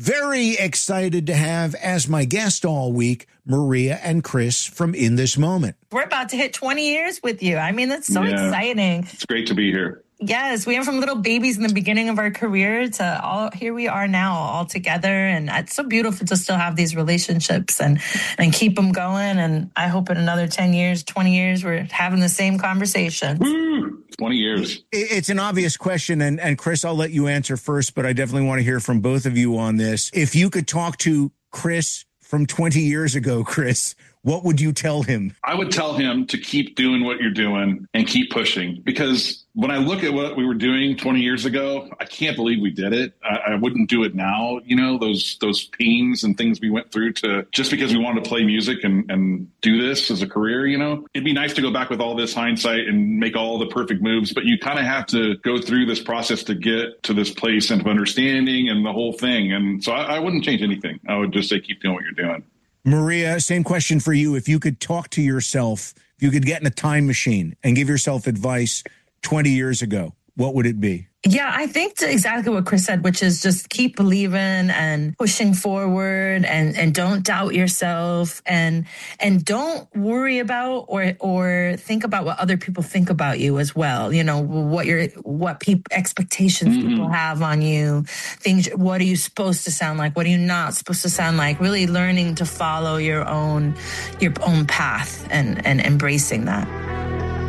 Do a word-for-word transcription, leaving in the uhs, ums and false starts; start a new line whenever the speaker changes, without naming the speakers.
Very excited to have as my guest all week, Maria and Chris from In This Moment.
We're about to hit twenty years with you. I mean, that's so
yeah,
exciting.
It's great to be here.
Yes, we went from little babies in the beginning of our career to all here we are now all together. And it's so beautiful to still have these relationships and, and keep them going. And I hope in another ten years, twenty years, we're having the same conversation.
Woo! twenty years.
It's an obvious question. And, and Chris, I'll let you answer first, but I definitely want to hear from both of you on this. If you could talk to Chris from twenty years ago, Chris, what would you tell him?
I would tell him to keep doing what you're doing and keep pushing, because when I look at what we were doing twenty years ago, I can't believe we did it. I, I wouldn't do it now. You know, those those pains and things we went through to just because we wanted to play music and, and do this as a career, you know, it'd be nice to go back with all this hindsight and make all the perfect moves. But you kind of have to go through this process to get to this place of understanding and the whole thing. And so I, I wouldn't change anything. I would just say keep doing what you're doing.
Maria, same question for you. If you could talk to yourself, if you could get in a time machine and give yourself advice twenty years ago, what would it be?
Yeah, I think to exactly what Chris said, which is just keep believing and pushing forward and, and don't doubt yourself and and don't worry about or or think about what other people think about you as well. You know, what your what people expectations mm-hmm. people have on you, things, what are you supposed to sound like? What are you not supposed to sound like? Really learning to follow your own your own path and, and embracing that.